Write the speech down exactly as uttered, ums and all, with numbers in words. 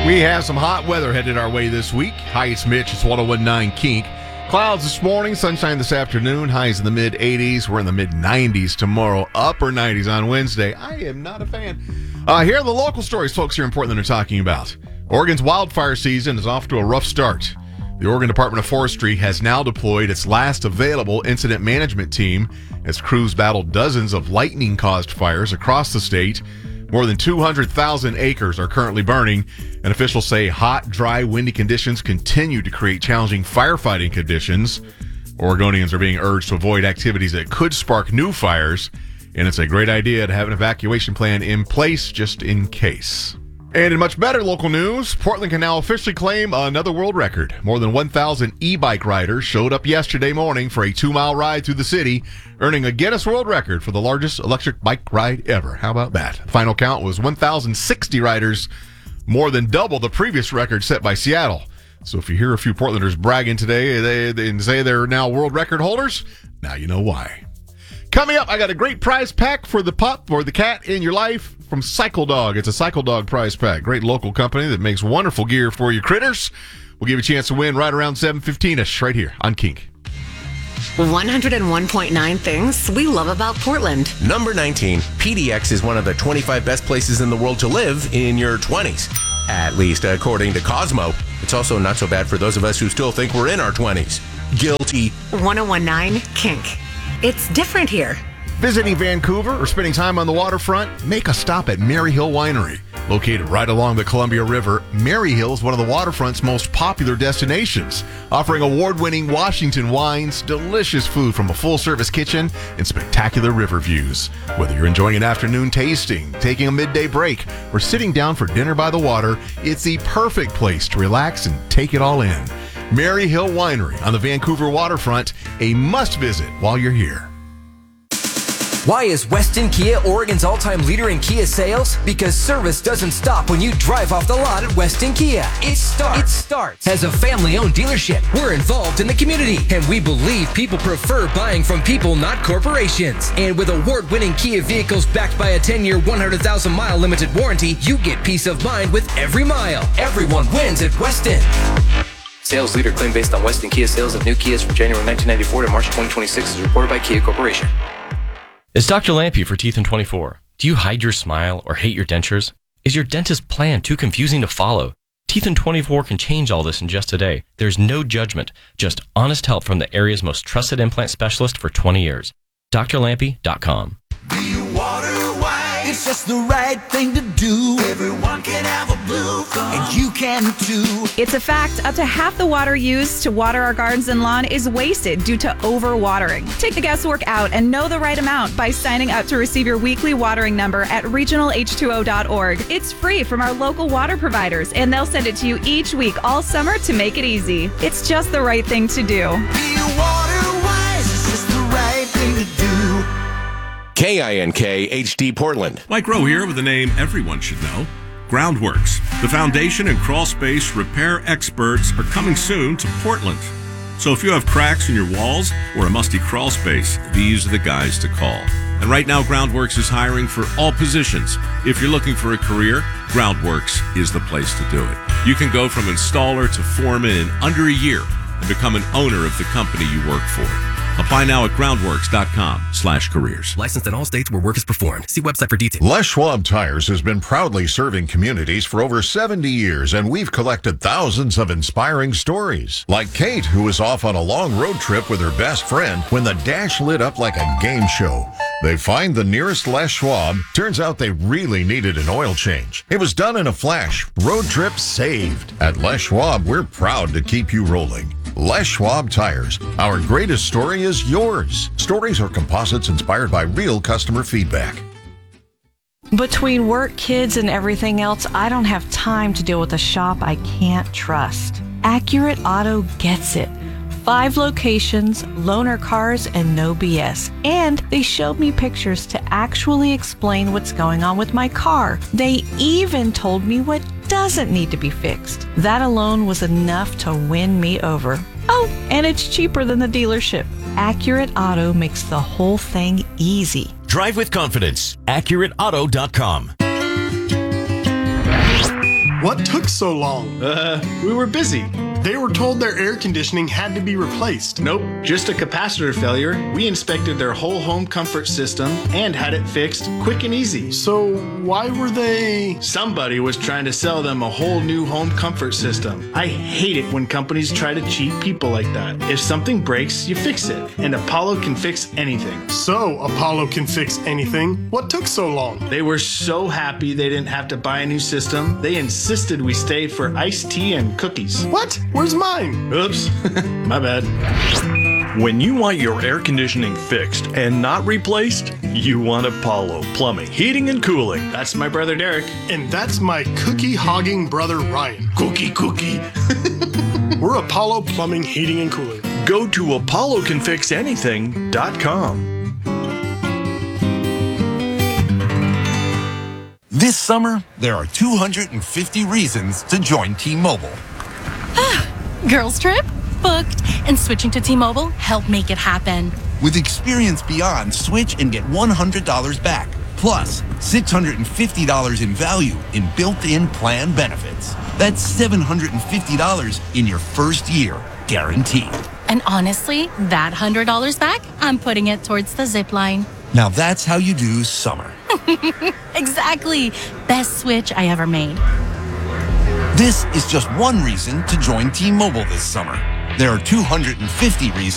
We have some hot weather headed our way this week. Hi, it's Mitch. It's one oh one point nine Kink. Clouds this morning, sunshine this afternoon, highs in the mid eighties. We're in the mid nineties tomorrow, upper nineties on Wednesday. I am not a fan. Uh, here are the local stories folks here in Portland are talking about. Oregon's wildfire season is off to a rough start. The Oregon Department of Forestry has now deployed its last available incident management team as crews battle dozens of lightning-caused fires across the state. More than two hundred thousand acres are currently burning, and officials say hot, dry, windy conditions continue to create challenging firefighting conditions. Oregonians are being urged to avoid activities that could spark new fires, and it's a great idea to have an evacuation plan in place just in case. And in much better local news, Portland can now officially claim another world record. More than one thousand e-bike riders showed up yesterday morning for a two-mile ride through the city, earning a Guinness World Record for the largest electric bike ride ever. How about that? Final count was one thousand sixty riders, more than double the previous record set by Seattle. So if you hear a few Portlanders bragging today they, they, and say they're now world record holders, now you know why. Coming up, I got a great prize pack for the pup or the cat in your life from Cycle Dog. It's a Cycle Dog prize pack. Great local company that makes wonderful gear for your critters. We'll give you a chance to win right around seven fifteen-ish right here on Kink. one oh one point nine things we love about Portland. Number nineteen, P D X is one of the twenty-five best places in the world to live in your twenties. At least according to Cosmo. It's also not so bad for those of us who still think we're in our twenties. Guilty. one oh one point nine Kink. It's different here. Visiting Vancouver or spending time on the waterfront? Make a stop at Mary Hill Winery. Located right along the Columbia River, Mary Hill is one of the waterfront's most popular destinations, offering award-winning Washington wines, delicious food from a full-service kitchen, and spectacular river views. Whether you're enjoying an afternoon tasting, taking a midday break, or sitting down for dinner by the water, it's the perfect place to relax and take it all in. Mary Hill Winery on the Vancouver waterfront, a must-visit while you're here. Why is Weston Kia Oregon's all-time leader in Kia sales? Because service doesn't stop when you drive off the lot at Weston Kia. It starts. It starts as a family-owned dealership. We're involved in the community, and we believe people prefer buying from people, not corporations. And with award-winning Kia vehicles backed by a ten-year, one hundred thousand mile limited warranty, you get peace of mind with every mile. Everyone wins at Weston. Sales leader claim based on Weston Kia sales of new Kias from January nineteen ninety-four to March twenty twenty-six is reported by Kia Corporation. It's Doctor Lampy for Teeth in twenty-four. Do you hide your smile or hate your dentures? Is your dentist plan too confusing to follow? Teeth in twenty-four can change all this in just a day. There's no judgment, just honest help from the area's most trusted implant specialist for twenty years. D R lampy dot com. Do you water white? It's just the right thing to do. Everyone can have a blue thumb, and you can too. It's a fact, up to half the water used to water our gardens and lawn is wasted due to overwatering. Take the guesswork out and know the right amount by signing up to receive your weekly watering number at regional H two O dot org. It's free from our local water providers, and they'll send it to you each week all summer to make it easy. It's just the right thing to do. Be water wise, it's just the right thing to do. K I N K H D Portland. Mike Rowe here with a name everyone should know. Groundworks. The foundation and crawl space repair experts are coming soon to Portland. So if you have cracks in your walls or a musty crawl space, these are the guys to call. And right now, Groundworks is hiring for all positions. If you're looking for a career, Groundworks is the place to do it. You can go from installer to foreman in under a year and become an owner of the company you work for. Apply now at groundworks.com slash careers. Licensed in all states where work is performed. See website for details. Les Schwab Tires has been proudly serving communities for over seventy years, and we've collected thousands of inspiring stories. Like Kate, who was off on a long road trip with her best friend when the dash lit up like a game show. They find the nearest Les Schwab. Turns out they really needed an oil change. It was done in a flash. Road trip saved. At Les Schwab, we're proud to keep you rolling. Les Schwab Tires. Our greatest story is yours. Stories are composites inspired by real customer feedback. Between work, kids, and everything else, I don't have time to deal with a shop I can't trust. Accurate Auto gets it. Five locations, loaner cars, and no B S. And they showed me pictures to actually explain what's going on with my car. They even told me what doesn't need to be fixed. That alone was enough to win me over. Oh, and it's cheaper than the dealership. Accurate Auto makes the whole thing easy. Drive with confidence. Accurate Auto dot com. What took so long? Uh, we were busy. They were told their air conditioning had to be replaced. Nope, just a capacitor failure. We inspected their whole home comfort system and had it fixed quick and easy. So why were they... Somebody was trying to sell them a whole new home comfort system. I hate it when companies try to cheat people like that. If something breaks, you fix it. And Apollo can fix anything. So Apollo can fix anything. What took so long? They were so happy they didn't have to buy a new system. They insisted we stayed for iced tea and cookies. What? Where's mine? Oops, my bad. When you want your air conditioning fixed and not replaced, you want Apollo Plumbing, Heating, and Cooling. That's my brother Derek. And that's my cookie-hogging brother Ryan. Cookie, cookie. We're Apollo Plumbing, Heating, and Cooling. Go to apollo can fix anything dot com. This summer, there are two hundred fifty reasons to join T-Mobile. Girls trip? Booked. And switching to T-Mobile helped make it happen. With Experience Beyond, switch and get one hundred dollars back. Plus, six hundred fifty dollars in value in built-in plan benefits. That's seven hundred fifty dollars in your first year, guaranteed. And honestly, that one hundred dollars back, I'm putting it towards the zip line. Now that's how you do summer. Exactly. Best switch I ever made. This is just one reason to join T-Mobile this summer. There are two hundred fifty reasons